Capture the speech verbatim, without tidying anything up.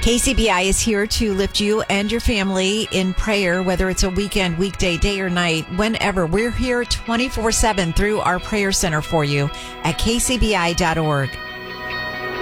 K C B I is here to lift you and your family in prayer, whether it's a weekend, weekday, day or night, whenever. We're here twenty-four seven through our prayer center for you at k c b i dot org.